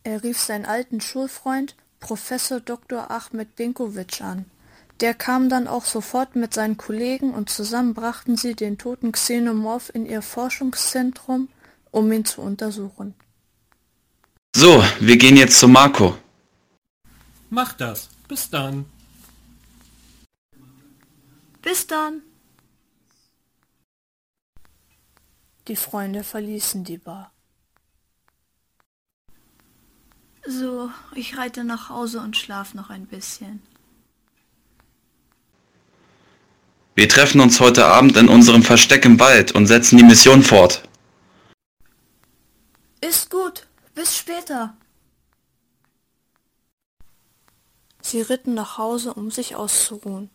Er rief seinen alten Schulfreund Professor Dr. Ahmed Dinkovic an. Der kam dann auch sofort mit seinen Kollegen und zusammen brachten sie den toten Xenomorph in ihr Forschungszentrum, um ihn zu untersuchen. So, wir gehen jetzt zu Marco. Mach das. Bis dann. Bis dann! Die Freunde verließen die Bar. So, ich reite nach Hause und schlaf noch ein bisschen. Wir treffen uns heute Abend in unserem Versteck im Wald und setzen die Mission fort. Ist gut, bis später. Sie ritten nach Hause, um sich auszuruhen.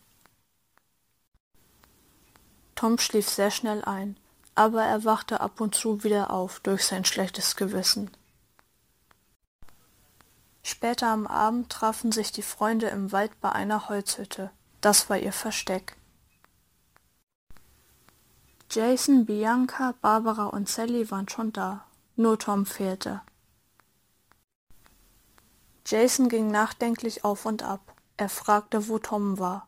Tom schlief sehr schnell ein, aber er wachte ab und zu wieder auf durch sein schlechtes Gewissen. Später am Abend trafen sich die Freunde im Wald bei einer Holzhütte. Das war ihr Versteck. Jason, Bianca, Barbara und Sally waren schon da. Nur Tom fehlte. Jason ging nachdenklich auf und ab. Er fragte, wo Tom war.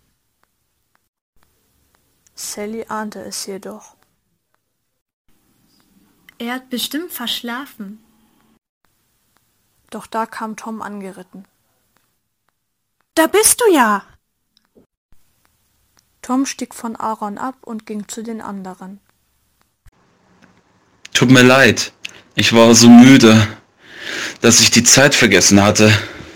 Sally ahnte es jedoch. Er hat bestimmt verschlafen. Doch da kam Tom angeritten. Da bist du ja! Tom stieg von Aaron ab und ging zu den anderen. Tut mir leid, ich war so müde, dass ich die Zeit vergessen hatte.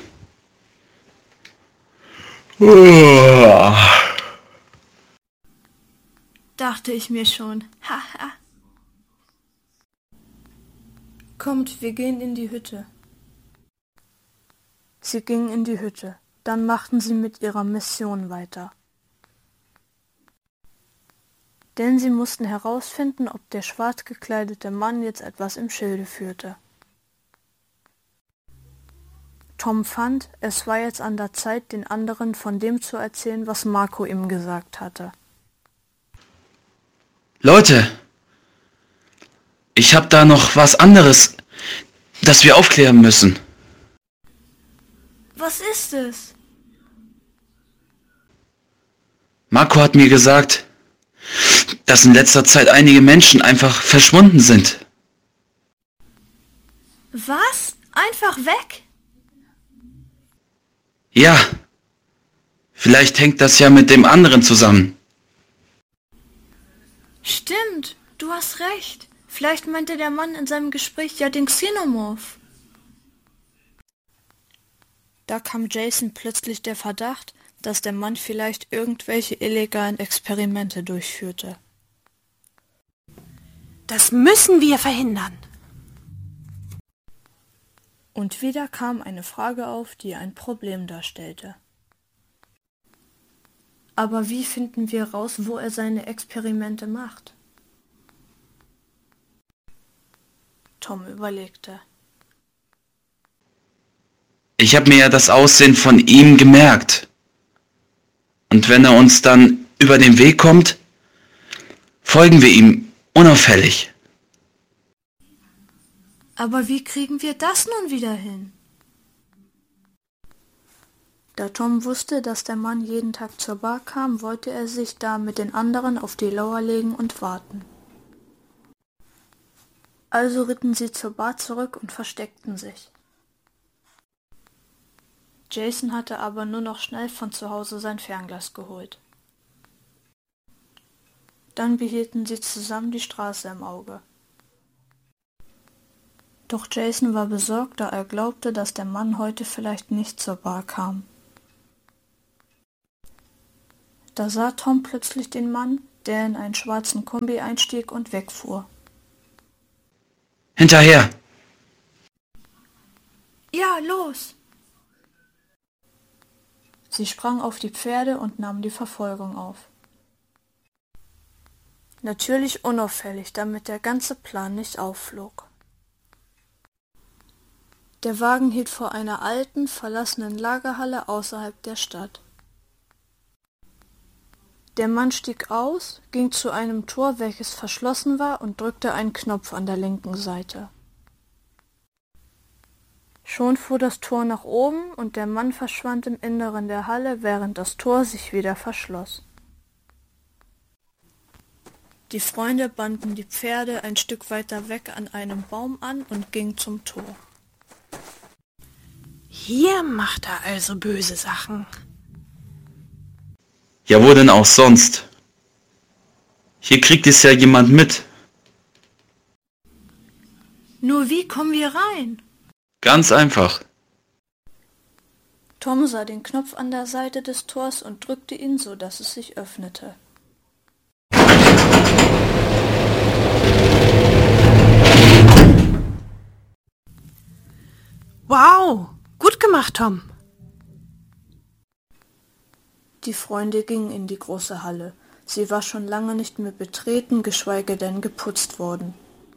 Dachte ich mir schon. Haha. Kommt, wir gehen in die Hütte. Sie gingen in die Hütte. Dann machten sie mit ihrer Mission weiter. Denn sie mussten herausfinden, ob der schwarz gekleidete Mann jetzt etwas im Schilde führte. Tom fand, es war jetzt an der Zeit, den anderen von dem zu erzählen, was Marco ihm gesagt hatte. Leute, ich hab da noch was anderes, das wir aufklären müssen. Was ist es? Marco hat mir gesagt, dass in letzter Zeit einige Menschen einfach verschwunden sind. Was? Einfach weg? Ja, vielleicht hängt das ja mit dem anderen zusammen. Stimmt, du hast recht. Vielleicht meinte der Mann in seinem Gespräch ja den Xenomorph. Da kam Jason plötzlich der Verdacht, dass der Mann vielleicht irgendwelche illegalen Experimente durchführte. Das müssen wir verhindern. Und wieder kam eine Frage auf, die ein Problem darstellte. Aber wie finden wir raus, wo er seine Experimente macht? Tom überlegte. Ich habe mir ja das Aussehen von ihm gemerkt. Und wenn er uns dann über den Weg kommt, folgen wir ihm unauffällig. Aber wie kriegen wir das nun wieder hin? Da Tom wusste, dass der Mann jeden Tag zur Bar kam, wollte er sich da mit den anderen auf die Lauer legen und warten. Also ritten sie zur Bar zurück und versteckten sich. Jason hatte aber nur noch schnell von zu Hause sein Fernglas geholt. Dann behielten sie zusammen die Straße im Auge. Doch Jason war besorgt, da er glaubte, dass der Mann heute vielleicht nicht zur Bar kam. Da sah Tom plötzlich den Mann, der in einen schwarzen Kombi einstieg und wegfuhr. Hinterher! Ja, los! Sie sprang auf die Pferde und nahm die Verfolgung auf. Natürlich unauffällig, damit der ganze Plan nicht aufflog. Der Wagen hielt vor einer alten, verlassenen Lagerhalle außerhalb der Stadt. Der Mann stieg aus, ging zu einem Tor, welches verschlossen war, und drückte einen Knopf an der linken Seite. Schon fuhr das Tor nach oben und der Mann verschwand im Inneren der Halle, während das Tor sich wieder verschloss. Die Freunde banden die Pferde ein Stück weiter weg an einem Baum an und gingen zum Tor. Hier macht er also böse Sachen. Ja, wo denn auch sonst? Hier kriegt es ja jemand mit. Nur wie kommen wir rein? Ganz einfach. Tom sah den Knopf an der Seite des Tors und drückte ihn, so dass es sich öffnete. Wow, gut gemacht, Tom. Die Freunde gingen in die große Halle. Sie war schon lange nicht mehr betreten, geschweige denn geputzt worden.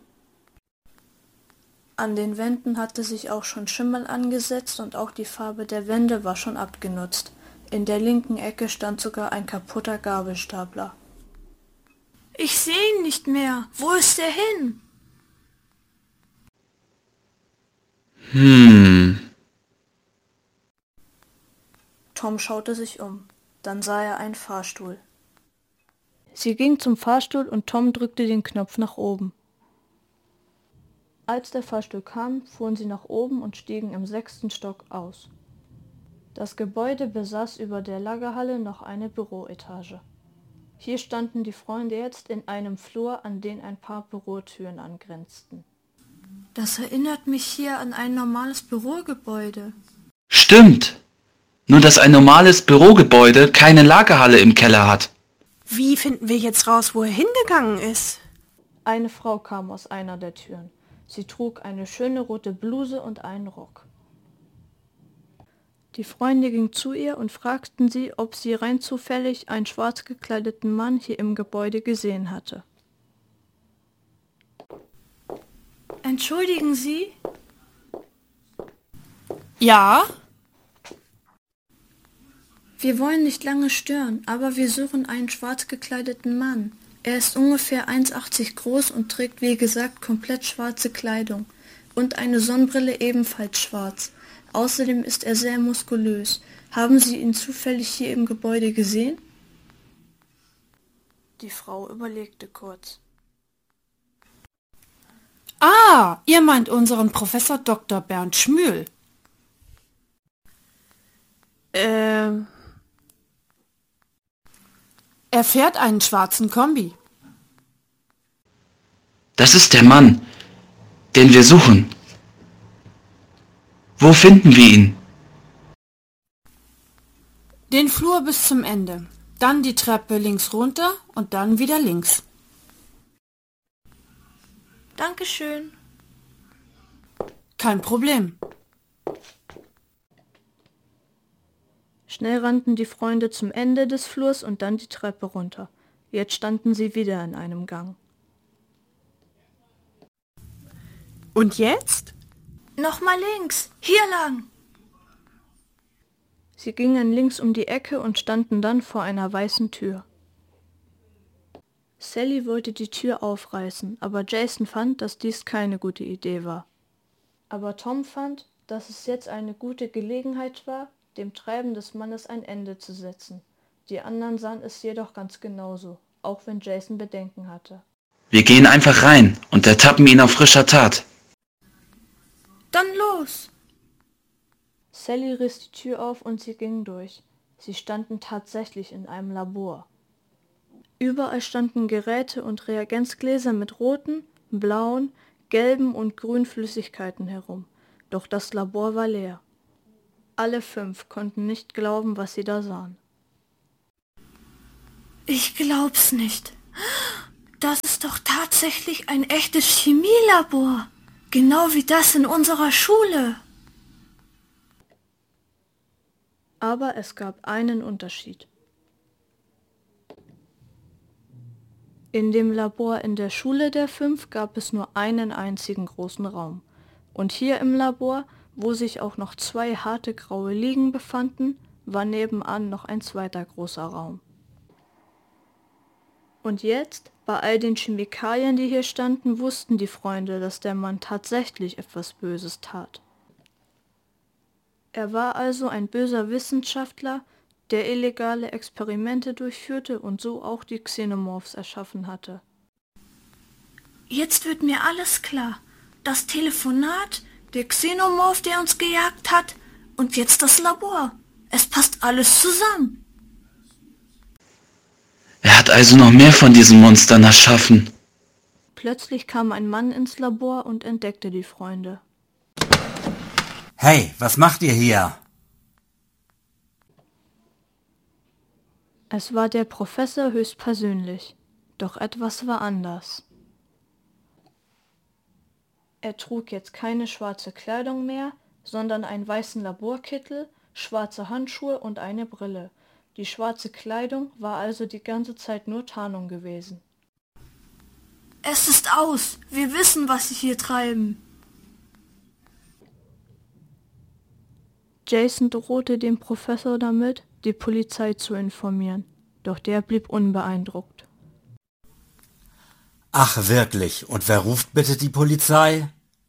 An den Wänden hatte sich auch schon Schimmel angesetzt und auch die Farbe der Wände war schon abgenutzt. In der linken Ecke stand sogar ein kaputter Gabelstapler. Ich sehe ihn nicht mehr. Wo ist er hin? Tom schaute sich um. Dann sah er einen Fahrstuhl. Sie ging zum Fahrstuhl und Tom drückte den Knopf nach oben. Als der Fahrstuhl kam, fuhren sie nach oben und stiegen im 6. Stock aus. Das Gebäude besaß über der Lagerhalle noch eine Büroetage. Hier standen die Freunde jetzt in einem Flur, an den ein paar Bürotüren angrenzten. Das erinnert mich hier an ein normales Bürogebäude. Stimmt. Nur dass ein normales Bürogebäude keine Lagerhalle im Keller hat. Wie finden wir jetzt raus, wo er hingegangen ist? Eine Frau kam aus einer der Türen. Sie trug eine schöne rote Bluse und einen Rock. Die Freunde gingen zu ihr und fragten sie, ob sie rein zufällig einen schwarz gekleideten Mann hier im Gebäude gesehen hatte. Entschuldigen Sie? Ja? Wir wollen nicht lange stören, aber wir suchen einen schwarz gekleideten Mann. Er ist ungefähr 1,80 groß und trägt, wie gesagt, komplett schwarze Kleidung und eine Sonnenbrille ebenfalls schwarz. Außerdem ist er sehr muskulös. Haben Sie ihn zufällig hier im Gebäude gesehen? Die Frau überlegte kurz. Ah, ihr meint unseren Professor Dr. Bernd Schmühl. Er fährt einen schwarzen Kombi. Das ist der Mann, den wir suchen. Wo finden wir ihn? Den Flur bis zum Ende. Dann die Treppe links runter und dann wieder links. Dankeschön. Kein Problem. Schnell rannten die Freunde zum Ende des Flurs und dann die Treppe runter. Jetzt standen sie wieder in einem Gang. Und jetzt? Nochmal links, hier lang! Sie gingen links um die Ecke und standen dann vor einer weißen Tür. Sally wollte die Tür aufreißen, aber Jason fand, dass dies keine gute Idee war. Aber Tom fand, dass es jetzt eine gute Gelegenheit war, dem Treiben des Mannes ein Ende zu setzen. Die anderen sahen es jedoch ganz genauso, auch wenn Jason Bedenken hatte. Wir gehen einfach rein und ertappen ihn auf frischer Tat. Dann los! Sally riss die Tür auf und sie gingen durch. Sie standen tatsächlich in einem Labor. Überall standen Geräte und Reagenzgläser mit roten, blauen, gelben und grünen Flüssigkeiten herum. Doch das Labor war leer. Alle 5 konnten nicht glauben, was sie da sahen. Ich glaub's nicht. Das ist doch tatsächlich ein echtes Chemielabor. Genau wie das in unserer Schule. Aber es gab einen Unterschied. In dem Labor in der Schule der 5 gab es nur einen einzigen großen Raum. Und hier im Labor, wo sich auch noch 2 harte graue Liegen befanden, war nebenan noch ein zweiter großer Raum. Und jetzt, bei all den Chemikalien, die hier standen, wussten die Freunde, dass der Mann tatsächlich etwas Böses tat. Er war also ein böser Wissenschaftler, der illegale Experimente durchführte und so auch die Xenomorphs erschaffen hatte. Jetzt wird mir alles klar. Das Telefonat, der Xenomorph, der uns gejagt hat, und jetzt das Labor. Es passt alles zusammen. Er hat also noch mehr von diesen Monstern erschaffen. Plötzlich kam ein Mann ins Labor und entdeckte die Freunde. Hey, was macht ihr hier? Es war der Professor höchstpersönlich, doch etwas war anders. Er trug jetzt keine schwarze Kleidung mehr, sondern einen weißen Laborkittel, schwarze Handschuhe und eine Brille. Die schwarze Kleidung war also die ganze Zeit nur Tarnung gewesen. Es ist aus. Wir wissen, was sie hier treiben. Jason drohte dem Professor damit, die Polizei zu informieren, doch der blieb unbeeindruckt. Ach wirklich, und wer ruft bitte die Polizei?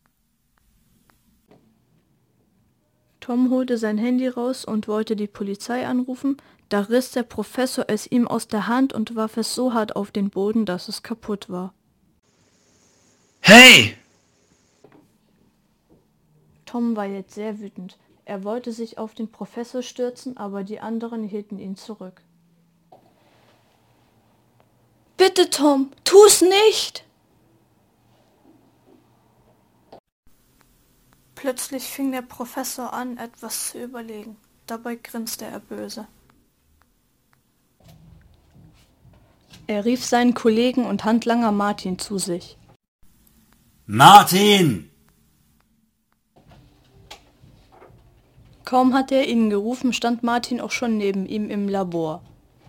Tom holte sein Handy raus und wollte die Polizei anrufen, da riss der Professor es ihm aus der Hand und warf es so hart auf den Boden, dass es kaputt war. Hey! Tom war jetzt sehr wütend. Er wollte sich auf den Professor stürzen, aber die anderen hielten ihn zurück. Bitte, Tom, tu's nicht! Plötzlich fing der Professor an, etwas zu überlegen. Dabei grinste er böse. Er rief seinen Kollegen und Handlanger Martin zu sich. Martin! Kaum hatte er ihn gerufen, stand Martin auch schon neben ihm im Labor.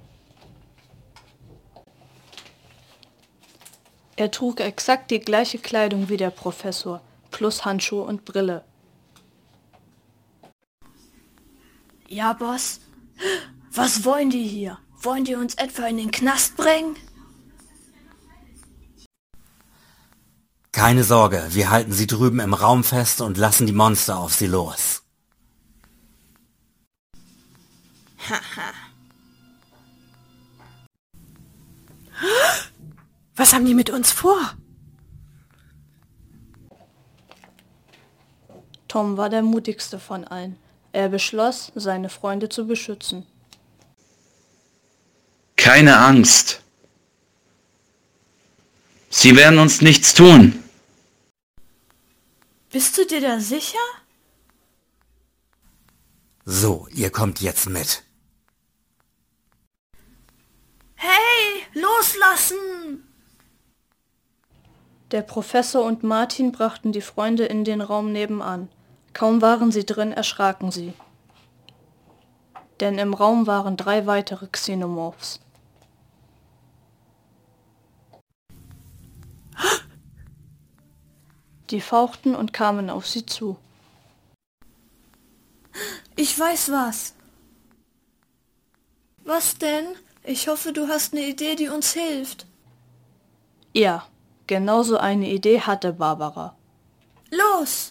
Er trug exakt die gleiche Kleidung wie der Professor, plus Handschuhe und Brille. Ja, Boss. Was wollen die hier? Wollen die uns etwa in den Knast bringen? Keine Sorge, wir halten sie drüben im Raum fest und lassen die Monster auf sie los. Haha. Was haben die mit uns vor? Tom war der mutigste von allen. Er beschloss, seine Freunde zu beschützen. Keine Angst. Sie werden uns nichts tun. Bist du dir da sicher? So, ihr kommt jetzt mit. Hey, loslassen! Der Professor und Martin brachten die Freunde in den Raum nebenan. Kaum waren sie drin, erschraken sie. Denn im Raum waren 3 weitere Xenomorphs. Die fauchten und kamen auf sie zu. Ich weiß was. Was denn? Ich hoffe, du hast eine Idee, die uns hilft. Ja, genauso eine Idee hatte Barbara. Los!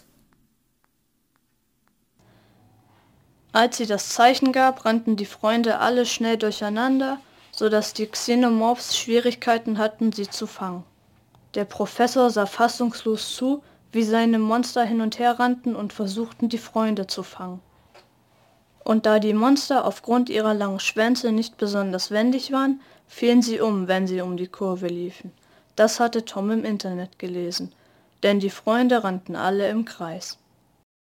Als sie das Zeichen gab, rannten die Freunde alle schnell durcheinander, sodass die Xenomorphs Schwierigkeiten hatten, sie zu fangen. Der Professor sah fassungslos zu, wie seine Monster hin und her rannten und versuchten, die Freunde zu fangen. Und da die Monster aufgrund ihrer langen Schwänze nicht besonders wendig waren, fielen sie um, wenn sie um die Kurve liefen. Das hatte Tom im Internet gelesen, denn die Freunde rannten alle im Kreis.